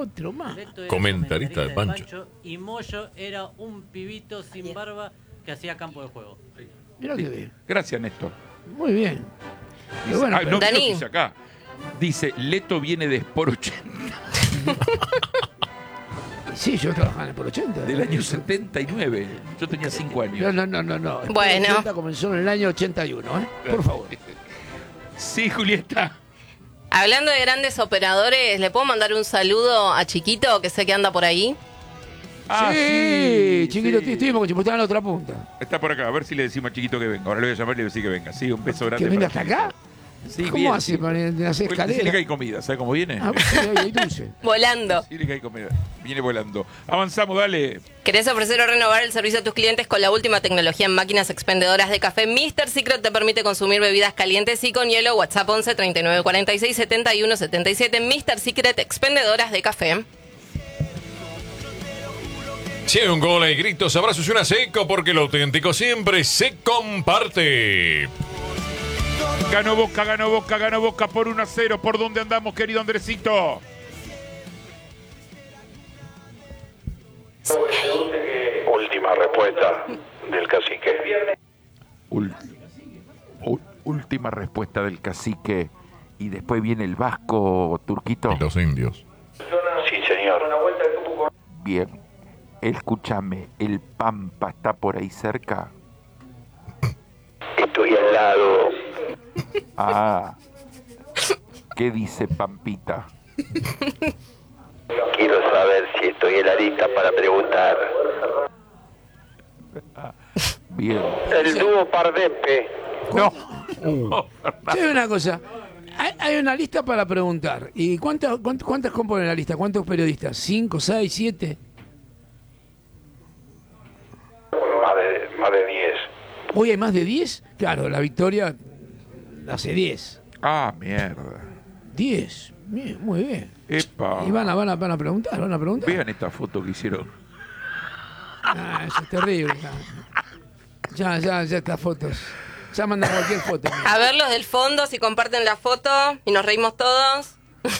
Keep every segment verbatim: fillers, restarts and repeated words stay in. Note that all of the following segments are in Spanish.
otro más. Comentarista de Pancho. Pancho. Y Moyo era un pibito sin barba que hacía campo de juego. Mirá que bien. Gracias, Néstor. Muy bien. Dice, bueno, ah, pero- no, Dani. creo que dice acá. Dice, Leto viene de Sport ochenta, Sí, yo trabajaba en el por ochenta. del año setenta y nueve. Yo tenía cinco años. No, no, no, no. no. El Bueno. ochenta comenzó en el año ochenta y uno, ¿eh? Por favor. Sí, Julieta. Hablando de grandes operadores, ¿le puedo mandar un saludo a Chiquito, que sé que anda por ahí? Ah, sí, chiquito, sí. estuvimos con Chiquito en la otra punta. Está por acá, a ver si le decimos a Chiquito que venga. Ahora le voy a llamar y le voy a decir que venga. Sí, un beso grande. ¿Que venga hasta para acá? Chiquito. Sí, ¿Cómo bien, hace sí. para hacer Pues decirle que escalera? hay comida, ¿sabe cómo viene? Ah, pues sí, hay, hay dulce. Volando. Decirle que hay comida. Viene volando. Avanzamos, dale. ¿Querés ofrecer o renovar el servicio a tus clientes con la última tecnología en máquinas expendedoras de café? mister Secret te permite consumir bebidas calientes y con hielo. WhatsApp once treinta y nueve cuarenta y seis setenta y uno setenta y siete. mister Secret, expendedoras de café. Si hay un gol, hay gritos, abrazos y una seco, porque lo auténtico siempre se comparte. Ganó Boca, ganó Boca, ganó Boca por uno a cero. ¿Por dónde andamos, querido Andresito? Última respuesta del cacique. Ul- u- última respuesta del cacique. Y después viene el vasco, Turquito. Y los indios. Sí, señor. Bien. Escúchame, ¿el Pampa está por ahí cerca? Estoy al lado. Ah. ¿Qué dice Pampita? Quiero saber si estoy en la lista para preguntar. Bien. El dúo Pardepe. No. Sí, hay una cosa. Hay, hay una lista para preguntar. ¿Y cuántas, cuántas, cuántas componen la lista? ¿Cuántos periodistas? ¿Cinco, seis, siete? Más de, más de diez. ¿Hoy hay más de diez? Claro, la victoria hace diez. Ah, mierda. diez. Bien, muy bien. Epa. Y van a, van, a, van a preguntar, van a preguntar. Vean esta foto que hicieron. Ah, eso es terrible. Ya, ya, ya estas fotos. Ya mandan cualquier foto. A ver los del fondo, si comparten la foto y nos reímos todos.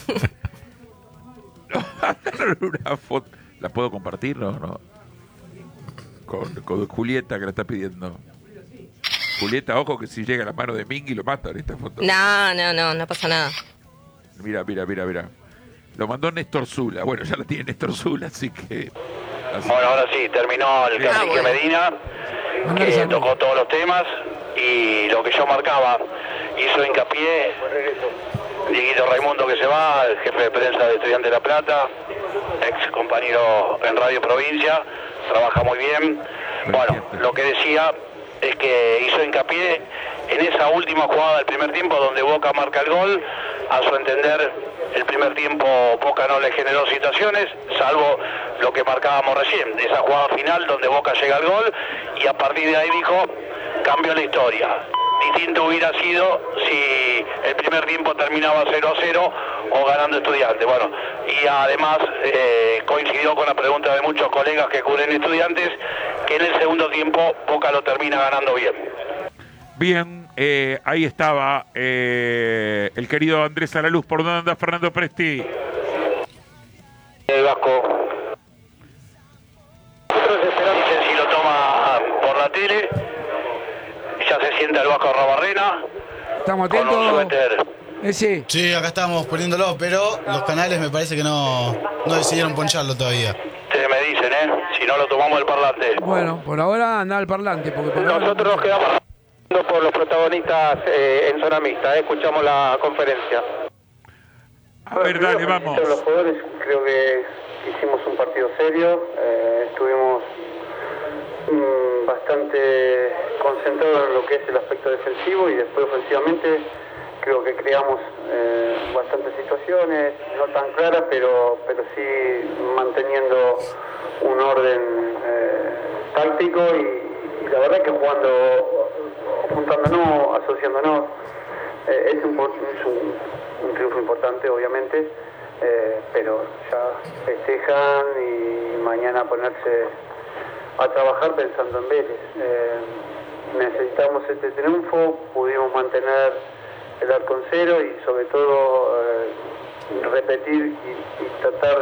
Una foto. ¿La puedo compartir? No, no. Con, con Julieta que la está pidiendo. Julieta, ojo que si llega a la mano de Mingui lo mata en esta foto. No, no, no, no pasa nada. Mira, mira, mira, mira. Lo mandó Néstor Zula. Bueno, ya la tiene Néstor Zula, así que... así- Bueno, ahora sí, terminó el cacique bueno. Medina, Mandale que saludos. tocó todos los temas y lo que yo marcaba, hizo hincapié, Dieguito Raimundo que se va, el jefe de prensa de Estudiantes de La Plata, ex compañero en Radio Provincia, trabaja muy bien. Bueno, lo que decía es que hizo hincapié en esa última jugada del primer tiempo donde Boca marca el gol. A su entender, el primer tiempo Boca no le generó situaciones, salvo lo que marcábamos recién, esa jugada final donde Boca llega al gol, y a partir de ahí dijo, cambió la historia. Distinto hubiera sido si el primer tiempo terminaba cero a cero o ganando Estudiantes. Bueno, y además eh, coincidió con la pregunta de muchos colegas que cubren Estudiantes, que en el segundo tiempo Boca lo termina ganando bien. Bien, eh, ahí estaba eh, el querido Andrés Alaluz. ¿Por dónde anda Fernando Presti? El Vasco. Dicen si lo toma por la tele. Ya se sienta el Vasco Rabarrena. Estamos Con un atentos. suéter. Ese. Sí, acá estamos poniéndolo, pero los canales me parece que no, no decidieron poncharlo todavía. Ustedes me dicen, ¿eh? Si no lo tomamos el parlante. Bueno, por ahora anda al parlante. Porque por ahora- Nosotros nos quedamos por los protagonistas eh, en zona mixta. ¿eh? Escuchamos la conferencia. A ver, dale, vamos. Los jugadores creo que hicimos un partido serio, eh, estuvimos mm, bastante concentrados en lo que es el aspecto defensivo y después ofensivamente creo que creamos eh, bastantes situaciones, no tan claras, pero, pero sí manteniendo un orden eh, táctico y, y la verdad que jugando, juntándonos, asociándonos, eh, es, un, es un, un triunfo importante obviamente, eh, pero ya festejan y mañana ponerse a trabajar pensando en Vélez. Eh, necesitamos este triunfo, pudimos mantener el arco en cero y sobre todo eh, repetir y, y tratar de